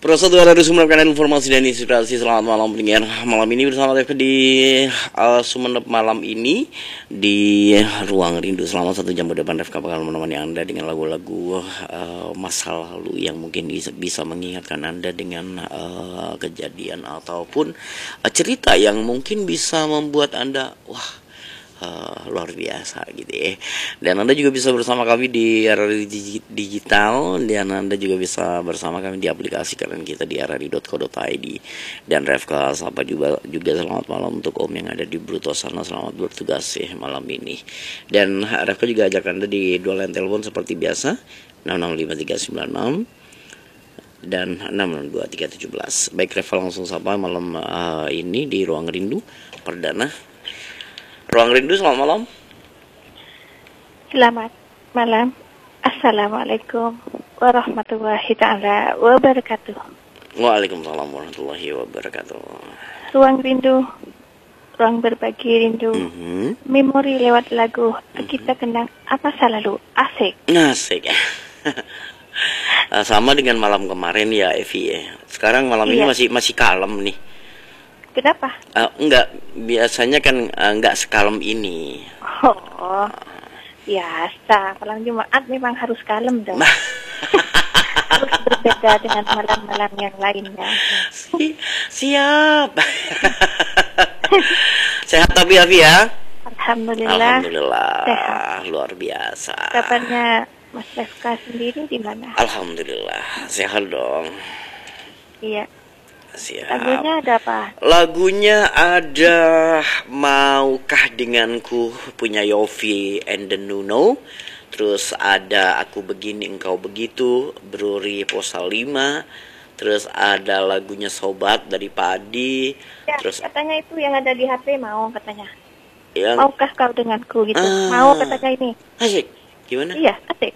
Proses harus mendapatkan informasi dan inspirasi. Selamat malam pendengar. Malam ini bersama Revka di Sumeneb malam ini di Ruang Rindu. Selama 1 jam ke depan Revka bakal menemani Anda dengan lagu-lagu masa lalu yang mungkin bisa mengingatkan Anda dengan kejadian ataupun cerita yang mungkin bisa membuat Anda luar biasa gitu ya. Dan Anda juga bisa bersama kami di RRI Digital, dan Anda juga bisa bersama kami di aplikasi keren kita di rri.co.id. Dan Revka sapa juga selamat malam untuk Om yang ada di Bruto sana, selamat bertugas ya malam ini. Dan Revka juga ajak Anda di dua line telepon seperti biasa 665396 dan 662317. Baik, Revka langsung sapa malam ini di Ruang Rindu perdana. Ruang Rindu, selamat malam. Selamat malam. Assalamualaikum warahmatullahi ta'ala wabarakatuh. Waalaikumsalam warahmatullahi wabarakatuh. Ruang Rindu, ruang berbagi rindu. Memori lewat lagu. Kita kenang apa lalu. Asik. Asik. Sama dengan malam kemarin ya, Evi ya. Sekarang malam ini masih kalem nih. Kenapa? Enggak, biasanya kan enggak sekalem ini. Oh, biasa. Malam Jumat memang harus kalem dong. Harus berbeda dengan malam-malam yang lainnya. Siap. Sehat tapi Afi ya? Alhamdulillah. Sehat. Luar biasa. Kabarnya Mas Revka sendiri di mana? Alhamdulillah, sehat dong. Iya. Siap. Lagunya ada apa? Lagunya ada Maukah Denganku punya Yofi and the Nuno. Terus ada Aku Begini Engkau Begitu Bruri Posal 5. Terus ada lagunya Sobat dari Padi. Ya, terus katanya itu yang ada di HP mau katanya. Maukah kau denganku gitu. Mau katanya ini. Asik. Gimana? Iya, asik.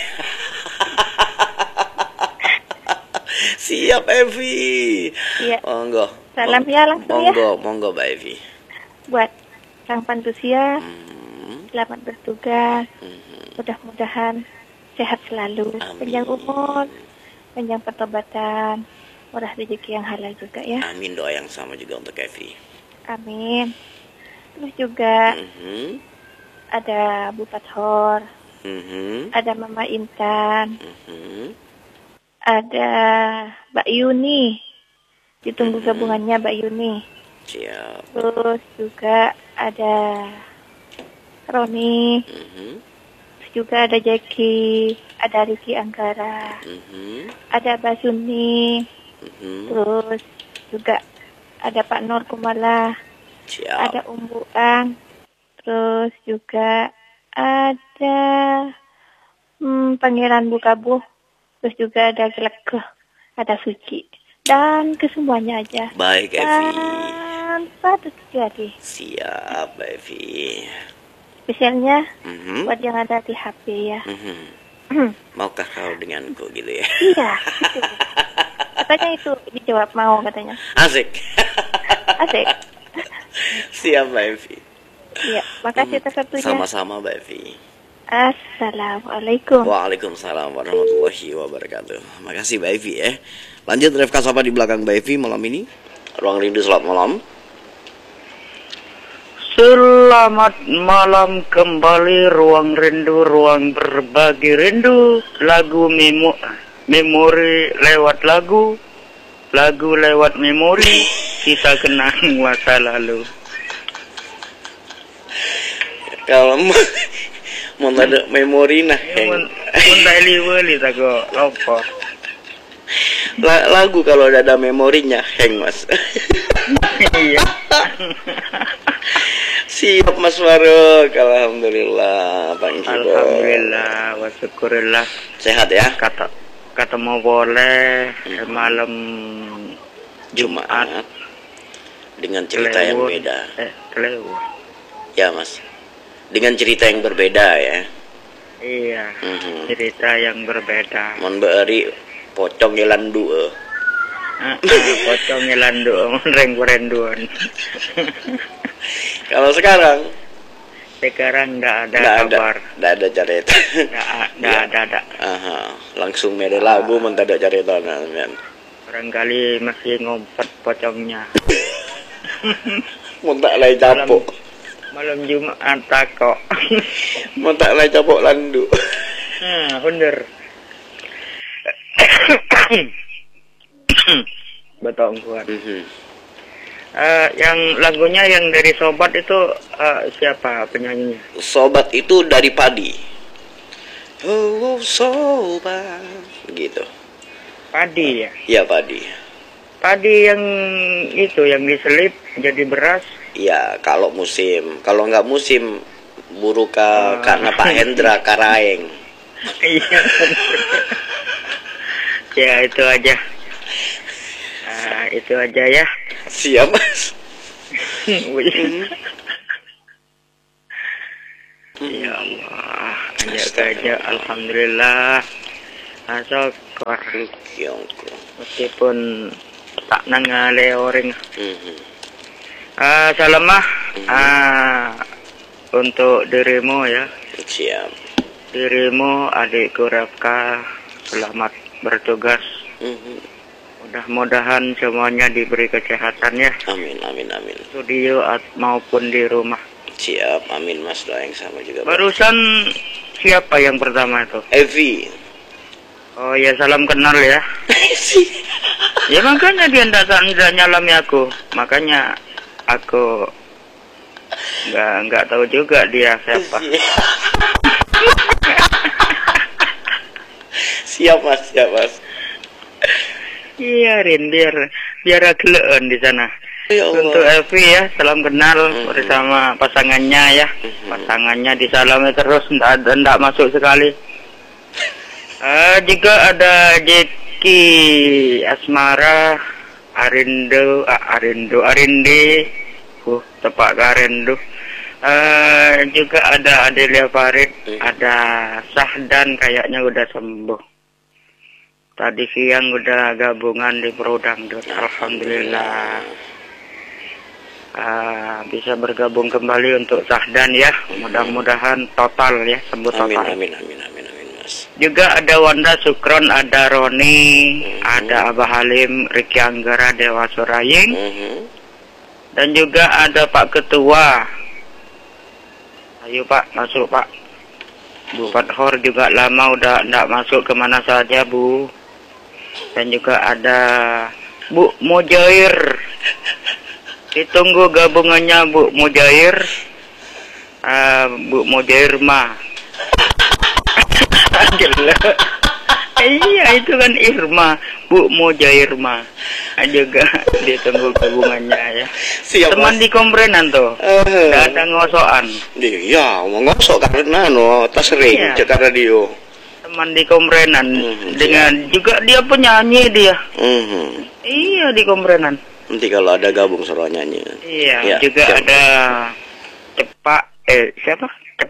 Siap Evi. Iya. Monggo. Salam ya langsung ya. Monggo Mbak Evi. Buat Kang Pantusia, selamat bertugas. Mudah-mudahan sehat selalu. Amin. Panjang umur, panjang pertobatan, murah rezeki yang halal juga ya. Amin, doa yang sama juga untuk Evi. Amin. Terus juga ada Bu Fathor, ada Mama Intan, ada Mbak Yuni, ditunggu gabungannya Mbak Yuni. Siap. Terus juga ada Roni, terus juga ada Jackie, ada Riki Anggara, ada Basuni, terus juga ada Pak Nur Kumala, ada Umbu Ang, terus juga ada Pangeran Bukabuh. Terus juga ada Gelek, ada Suci, dan kesemuanya aja. Baik, Evi. Tanpa terjadi. Siap, Evi. Spesialnya buat yang ada di HP ya. Maukah kau denganku gitu ya? Iya, gitu. Katanya itu dijawab mau katanya. Asik. Asik. Siap, Mbak Evi. Iya, makasih atas waktunya. Sama-sama, Mbak Evi. Assalamualaikum. Waalaikumsalam warahmatullahi wabarakatuh. Makasih Mbak Evi ya. Lanjut Revka sapa di belakang Mbak Evi malam ini. Ruang Rindu, selamat malam. Selamat malam kembali Ruang Rindu, ruang berbagi rindu. Lagu memori lewat lagu lewat memori. Kita kenang masa lalu. Kalau mau ada memori nah mun liwali tago apa lagu kalau ada memorinya hang Mas. Iya. Siap Mas Faruk. Alhamdulillah Bang Kibo. Alhamdulillah wa syukurillah. Sehat ya? Ketemu boleh malam Jumat dengan cerita yang beda. Ya Mas, dengan cerita yang berbeda ya. Iya. Cerita yang berbeda. Mon beari pocong ngelandu. Pocong ngelandu, reng-renduan. Kalau sekarang nggak ada kabar. Nggak ada cerita. Nggak ada. Langsung mede lagu mentada cerita men. Barangkali masih ngompet pocongnya. Mau tak lay capok. Malam Jumat takok. Mau tak lay capok landu. Nah, bener. Betul kuat. Yang lagunya yang dari Sobat itu siapa penyanyinya? Sobat itu dari Padi. Oh, sobat, gitu. Padi ya? Iya, Padi. Padi yang itu yang diselip jadi beras. Iya, kalau musim. Kalau nggak musim, buruk karena Pak Hendra Karaeng. Iya. Ya itu aja. Itu aja ya. Siap, Mas. Ya Allah, aja alhamdulillah. Syukur. Meskipun tak nangale orang. Salamah untuk dirimu ya. Siap. Dirimu, adikku Rafka, selamat bertugas. Mudah-mudahan semuanya diberi kesehatan ya. Amin, amin, amin. Studio maupun di rumah. Siap, amin Mas, doa yang sama juga. Barusan siapa yang pertama itu? Evi. Oh ya, salam kenal ya. Ya makanya dia ndak nyalami aku. Makanya aku nggak tahu juga dia siapa. Siap Mas, siap Mas. Iya Rin, biar agak di sana. Ya Allah. Untuk Evi ya, salam kenal bersama pasangannya ya. Pasangannya disalami terus, ndak masuk sekali. Juga ada Jeki, Asmara, Arinde, tepak Arendo. Juga ada Adelia Farid, ada Sahdan kayaknya udah sembuh. Tadi siang udah gabungan di Pro Dangdut, alhamdulillah. Bisa bergabung kembali untuk Sahdan ya. Mudah-mudahan total ya, sembuh total. Amin, Mas. Juga ada Wanda Sukron, ada Roni, ada Abah Halim, Riki Anggara, Dewa Suraying, dan juga ada Pak Ketua. Ayo Pak, masuk Pak. Bu Fathor juga lama udah ndak masuk kemana saja Bu. Dan juga ada Bu Mujair. Ditunggu gabungannya Bu Mujair. Bu Mujair mah. Iya itu kan Irma, Bu Mujair mah. Juga ditunggu gabungannya ya. Siap, teman Mas. Di komprenan tuh. Nggak ada ngosokan. Iya, mau ngosok karena tas sering cek radio. Teman di komprenan dengan juga dia penyanyi dia. Iya di komprenan. Nanti kalau ada gabung suruh nyanyi. Iya, Ya, juga siap. ada siapa?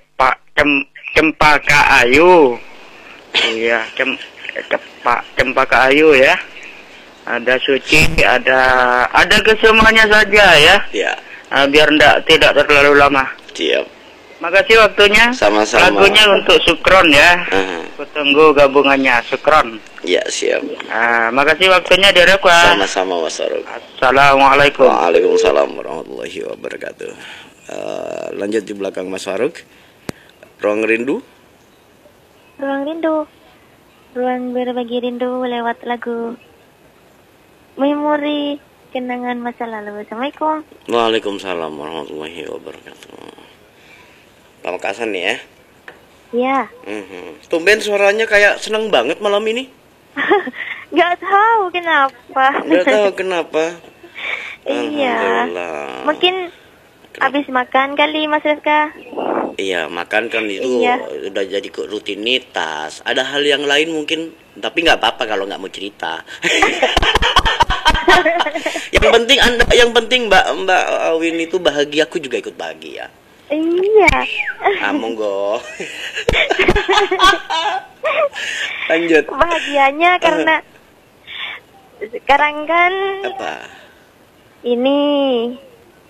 Cempaka Ayu. Iya, Cempaka Ayu ya. Ada Suci, ada kesemuanya saja ya. Ya. Biar tidak terlalu lama. Siap. Makasih waktunya. Sama-sama. Lagunya untuk Sukron ya. Aku tunggu gabungannya Sukron. Ya, siap. Makasih waktunya dari aku. Sama-sama Mas Faruk. Assalamualaikum. Waalaikumsalam warahmatullahi wabarakatuh. Lanjut di belakang Mas Faruk. Ruang rindu. Ruang rindu. Ruang berbagi rindu lewat lagu memori kenangan masa lalu. Assalamualaikum. Waalaikumsalam warahmatullahi wabarakatuh. Pamekasan nih ya. Ya. Tumben suaranya kayak seneng banget malam ini. Nggak tahu kenapa. Nggak tahu kenapa. Iya. Alhamdulillah. Mungkin habis makan kali Mas Rifka. Iya, makan kan itu udah jadi rutinitas. Ada hal yang lain mungkin, tapi nggak apa-apa kalau nggak mau cerita. yang penting Mbak Awin itu bahagia, aku juga ikut bahagia. Iya. Monggo. Lanjut. Bahagianya karena sekarang kan Apa? ini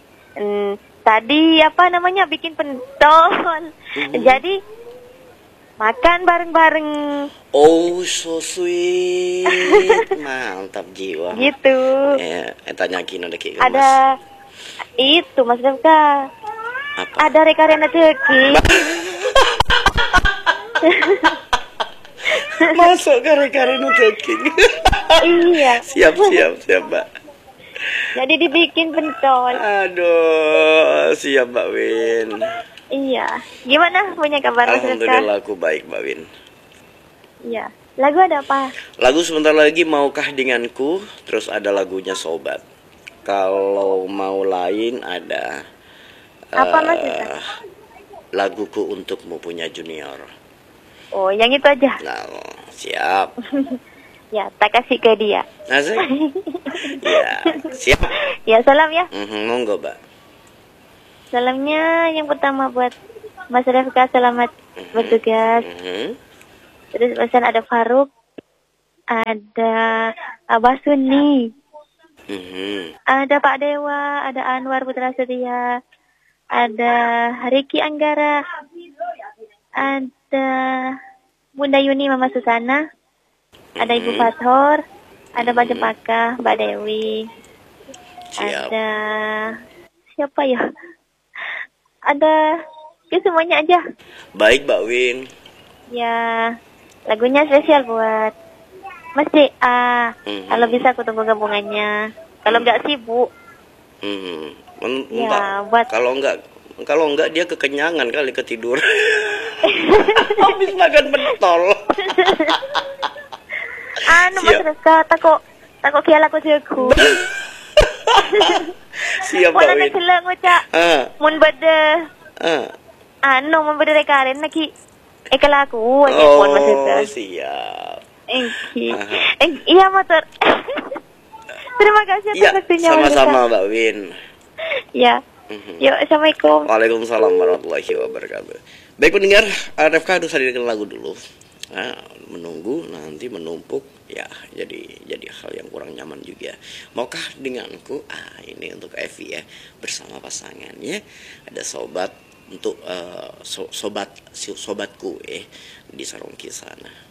tadi apa namanya bikin pentol. Jadi Makan bareng-bareng. Oh, so sweet. Mantap jiwa. Gitu. Tanya kina ada kayak Ada itu Mas Rifka. Apa? Ada rekarena teki. Masuk kare-kare nuteking. Iya. Siap, Mbak. Jadi dibikin pentol. Aduh, siap Mbak Win. Iya. Gimana punya kabar Mas Rifka? Alhamdulillah aku baik Mbak Win. Iya. Lagu ada apa? Lagu sebentar lagi Maukah Denganku, terus ada lagunya Sobat. Kalau mau lain ada Apa Mas Rifka? Laguku Untukmu punya Junior. Oh, yang itu aja. Nah, siap. Ya, tak kasih ke dia. Asik. Ya, siap. Ya, salam ya. Monggo, Mbak. Salamnya yang pertama buat Mas Rifka, selamat bertugas. Terus pesan ada Faruk, ada Abah Suni, ada Pak Dewa, ada Anwar Putra Setia, ada Riki Anggara, ada Bunda Yuni, Mama Susana, ada Ibu Fathor, ada Mbak Jepaka, Mbak Dewi, siap. ada siapa ya? Ada ya semuanya aja. Baik Mbak Win. Ya, lagunya spesial buat Mas C.A. Kalau bisa aku tunggu gabungannya. Kalau nggak sibuk. Ya, buat kalau enggak dia kekenyangan kali ketidur. Habis makan pentol. Mas Rifka, takut kiala aku jago. Siap Mbak Win. Wala na ngucap. Mun bade. Mun bade rekaren naki ekalaku aja pun Mas Rifka. Siap. Iya motor. Terima kasih atas waktunya. Sama-sama Mbak Win. Ya. Yuk, assalamualaikum. Waalaikumsalam warahmatullahi wabarakatuh. Baik pendengar, RFK harus hadirkan lagu dulu. Menunggu nanti menumpuk ya jadi hal yang kurang nyaman juga. Maukah Denganku? Ini untuk Evi ya, bersama pasangannya. Ada sobat untuk sobatku di Sarongki sana.